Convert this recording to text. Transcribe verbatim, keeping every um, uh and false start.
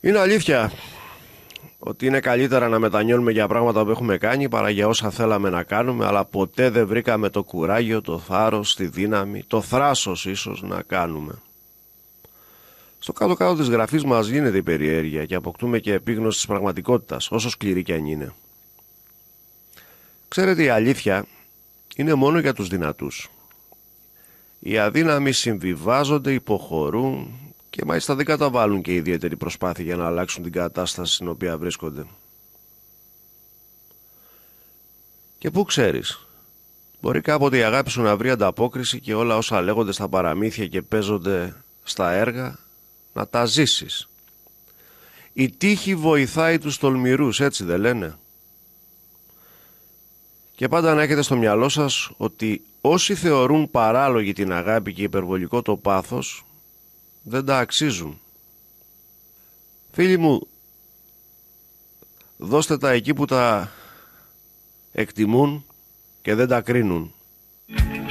Είναι αλήθεια ότι είναι καλύτερα να μετανιώνουμε για πράγματα που έχουμε κάνει παρά για όσα θέλαμε να κάνουμε, αλλά ποτέ δεν βρήκαμε το κουράγιο, το θάρρος, τη δύναμη, το θράσος ίσως να κάνουμε. Στο κάτω-κάτω της γραφής μας γίνεται η περιέργεια και αποκτούμε και επίγνωση της πραγματικότητας, όσο σκληρή κι αν είναι. Ξέρετε, η αλήθεια είναι μόνο για τους δυνατούς. Οι αδύναμοι συμβιβάζονται, υποχωρούν και μάλιστα δεν καταβάλουν και ιδιαίτερη προσπάθεια για να αλλάξουν την κατάσταση στην οποία βρίσκονται. Και πού ξέρεις, μπορεί κάποτε η αγάπη σου να βρει ανταπόκριση και όλα όσα λέγονται στα παραμύθια και παίζονται στα έργα να τα ζήσεις. Η τύχη βοηθάει τους τολμηρούς, έτσι δεν λένε? Και πάντα να έχετε στο μυαλό σας ότι όσοι θεωρούν παράλογη την αγάπη και υπερβολικό το πάθος, δεν τα αξίζουν. Φίλοι μου, δώστε τα εκεί που τα εκτιμούν και δεν τα κρίνουν.